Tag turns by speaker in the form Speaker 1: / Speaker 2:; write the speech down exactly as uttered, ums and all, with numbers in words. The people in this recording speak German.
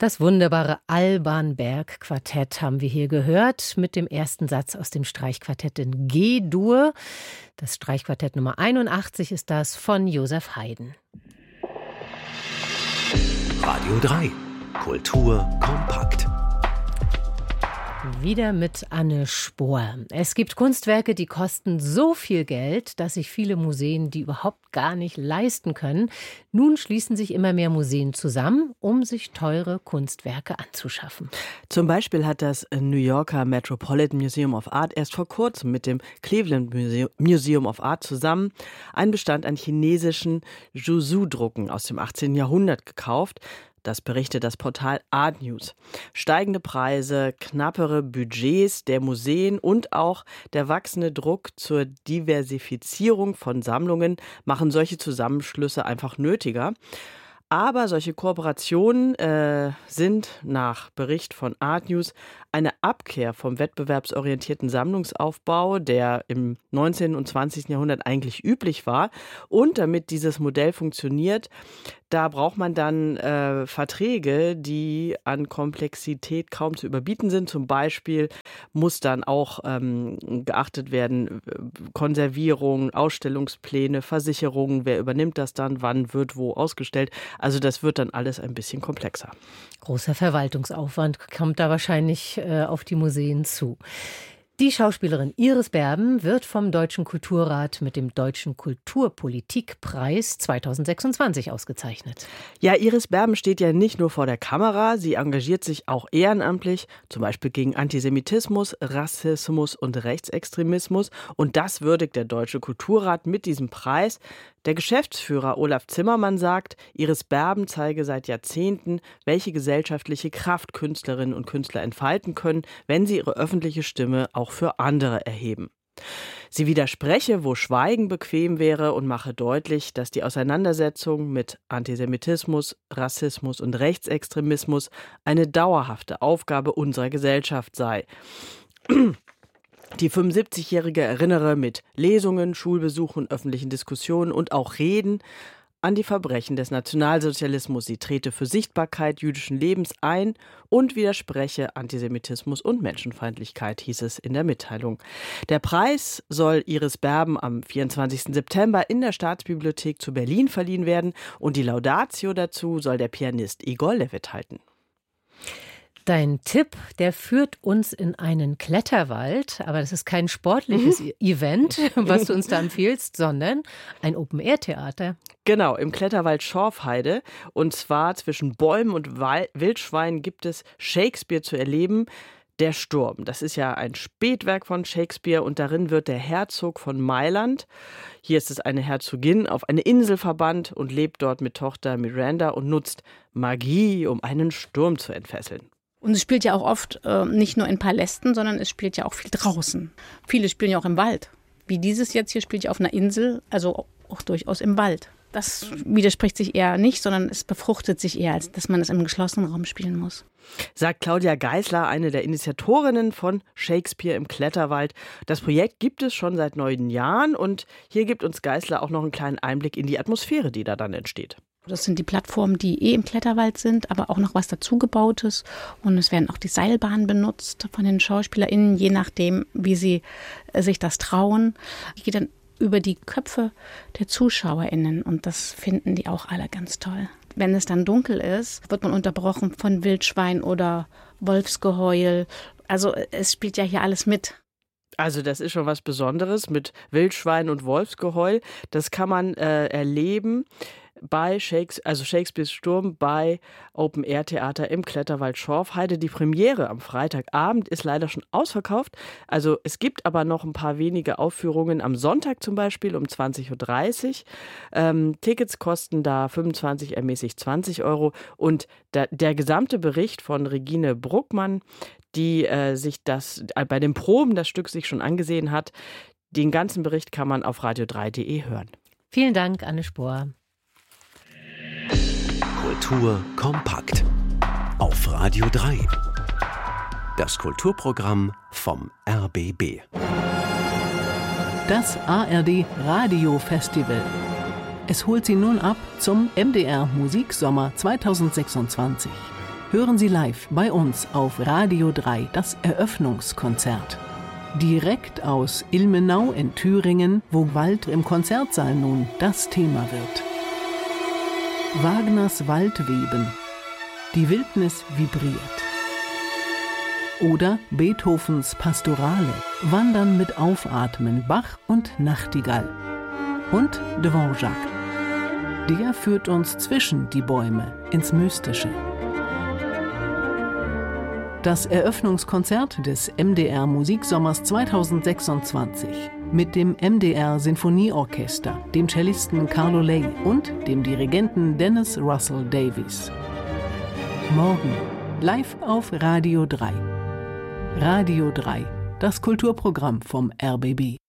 Speaker 1: Das wunderbare Alban Berg Quartett haben wir hier gehört mit dem ersten Satz aus dem Streichquartett in G-Dur. Das Streichquartett Nummer einundachtzig ist das von Josef Haydn.
Speaker 2: Radio drei. Kultur kompakt.
Speaker 1: Wieder mit Anne Spohr. Es gibt Kunstwerke, die kosten so viel Geld, dass sich viele Museen die überhaupt gar nicht leisten können. Nun schließen sich immer mehr Museen zusammen, um sich teure Kunstwerke anzuschaffen.
Speaker 3: Zum Beispiel hat das New Yorker Metropolitan Museum of Art erst vor kurzem mit dem Cleveland Museum of Art zusammen einen Bestand an chinesischen Zhuzhou-Drucken aus dem achtzehnten Jahrhundert gekauft. Das berichtet das Portal Art News. Steigende Preise, knappere Budgets der Museen und auch der wachsende Druck zur Diversifizierung von Sammlungen machen solche Zusammenschlüsse einfach nötiger. Aber solche Kooperationen äh, sind nach Bericht von Art News eine Abkehr vom wettbewerbsorientierten Sammlungsaufbau, der im neunzehnten und zwanzigsten Jahrhundert eigentlich üblich war. Und damit dieses Modell funktioniert, da braucht man dann äh, Verträge, die an Komplexität kaum zu überbieten sind. Zum Beispiel muss dann auch ähm, geachtet werden, Konservierung, Ausstellungspläne, Versicherungen, wer übernimmt das dann, wann wird wo ausgestellt. Also das wird dann alles ein bisschen komplexer.
Speaker 1: Großer Verwaltungsaufwand kommt da wahrscheinlich äh, auf die Museen zu. Die Schauspielerin Iris Berben wird vom Deutschen Kulturrat mit dem Deutschen Kulturpolitikpreis zweitausendsechsundzwanzig ausgezeichnet.
Speaker 3: Ja, Iris Berben steht ja nicht nur vor der Kamera, sie engagiert sich auch ehrenamtlich, zum Beispiel gegen Antisemitismus, Rassismus und Rechtsextremismus. Und das würdigt der Deutsche Kulturrat mit diesem Preis. Der Geschäftsführer Olaf Zimmermann sagt, Iris Berben zeige seit Jahrzehnten, welche gesellschaftliche Kraft Künstlerinnen und Künstler entfalten können, wenn sie ihre öffentliche Stimme auch für andere erheben. Sie widerspreche, wo Schweigen bequem wäre und mache deutlich, dass die Auseinandersetzung mit Antisemitismus, Rassismus und Rechtsextremismus eine dauerhafte Aufgabe unserer Gesellschaft sei. Die fünfundsiebzigjährige erinnere mit Lesungen, Schulbesuchen, öffentlichen Diskussionen und auch Reden an die Verbrechen des Nationalsozialismus. Sie trete für Sichtbarkeit jüdischen Lebens ein und widerspreche Antisemitismus und Menschenfeindlichkeit, hieß es in der Mitteilung. Der Preis soll Iris Berben am vierundzwanzigsten September in der Staatsbibliothek zu Berlin verliehen werden und die Laudatio dazu soll der Pianist Igor Levit halten.
Speaker 1: Dein Tipp, der führt uns in einen Kletterwald, aber das ist kein sportliches mhm. Event, was du uns da empfiehlst, sondern ein Open-Air-Theater.
Speaker 3: Genau, im Kletterwald Schorfheide. Und zwar zwischen Bäumen und Wildschweinen gibt es Shakespeare zu erleben. Der Sturm, das ist ja ein Spätwerk von Shakespeare und darin wird der Herzog von Mailand, hier ist es eine Herzogin, auf eine Insel verbannt und lebt dort mit Tochter Miranda und nutzt Magie, um einen Sturm zu entfesseln.
Speaker 4: Und es spielt ja auch oft äh, nicht nur in Palästen, sondern es spielt ja auch viel draußen. Viele spielen ja auch im Wald. Wie dieses jetzt hier spielt ja auf einer Insel, also auch durchaus im Wald. Das widerspricht sich eher nicht, sondern es befruchtet sich eher, als dass man es im geschlossenen Raum spielen muss.
Speaker 3: Sagt Claudia Geisler, eine der Initiatorinnen von Shakespeare im Kletterwald. Das Projekt gibt es schon seit neun Jahren und hier gibt uns Geisler auch noch einen kleinen Einblick in die Atmosphäre, die da dann entsteht.
Speaker 4: Das sind die Plattformen, die eh im Kletterwald sind, aber auch noch was dazugebautes. Und es werden auch die Seilbahnen benutzt von den SchauspielerInnen, je nachdem, wie sie sich das trauen. Ich gehe dann über die Köpfe der ZuschauerInnen und das finden die auch alle ganz toll. Wenn es dann dunkel ist, wird man unterbrochen von Wildschwein oder Wolfsgeheul. Also es spielt ja hier alles mit.
Speaker 3: Also das ist schon was Besonderes mit Wildschwein und Wolfsgeheul. Das kann man äh, erleben bei Shakespeare, also Shakespeares Sturm bei Open-Air-Theater im Kletterwald Schorfheide. Die Premiere am Freitagabend ist leider schon ausverkauft. Also es gibt aber noch ein paar wenige Aufführungen am Sonntag zum Beispiel um zwanzig Uhr dreißig. Ähm, Tickets kosten da fünfundzwanzig, ermäßigt zwanzig Euro. Und der, der gesamte Bericht von Regine Bruckmann, die äh, sich das äh, bei den Proben das Stück sich schon angesehen hat, den ganzen Bericht kann man auf radio drei punkt de hören.
Speaker 1: Vielen Dank, Anne Spohr.
Speaker 2: Kultur kompakt auf Radio drei. Das Kulturprogramm vom R B B.
Speaker 5: Das A R D Radio Festival. Es holt Sie nun ab zum M D R Musiksommer zweitausendsechsundzwanzig. hören Sie live bei uns auf Radio drei das Eröffnungskonzert. Direkt aus Ilmenau in Thüringen, wo Wald im Konzertsaal nun das Thema wird. Wagners Waldweben. Die Wildnis vibriert. Oder Beethovens Pastorale. Wandern mit Aufatmen, Bach und Nachtigall. Und Dvorak. Der führt uns zwischen die Bäume ins Mystische. Das Eröffnungskonzert des M D R Musiksommers zweitausendsechsundzwanzig mit dem M D R Sinfonieorchester, dem Cellisten Carlo Ley und dem Dirigenten Dennis Russell Davies. Morgen live auf Radio drei. Radio drei, das Kulturprogramm vom R B B.